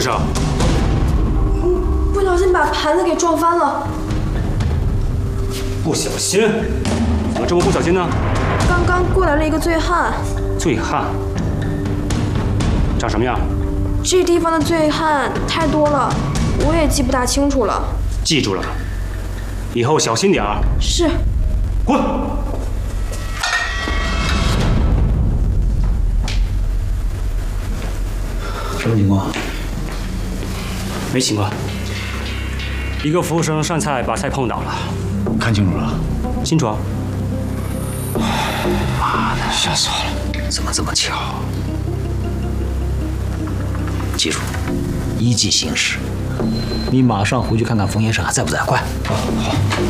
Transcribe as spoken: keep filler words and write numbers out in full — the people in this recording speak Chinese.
事？ 不小心把盘子给撞翻了。 不小心？怎么这么不小心呢？ 刚刚过来了一个醉汉。 醉汉？长什么样？ 这地方的醉汉太多了，我也记不大清楚了。 记住了，以后小心点儿。 是。 滚！ 什么情况？ 没情况。一个服务生上菜把菜碰倒了。 看清楚了？ 清楚啊。 妈的，吓死我了！怎么这么巧？记住，依计行事。你马上回去看看冯先生还在不在，快！好，好。